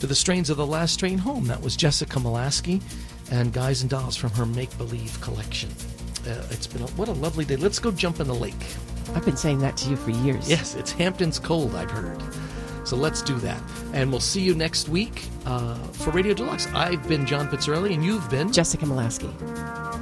to the strains of The Last Train Home. That was Jessica Molaski and Guys and Dolls from her Make Believe collection. It's been what a lovely day. Let's go jump in the lake. I've been saying that to you for years. Yes, it's Hampton's cold, I've heard. So let's do that. And we'll see you next week for Radio Deluxe. I've been John Pizzarelli, and you've been Jessica Molaski.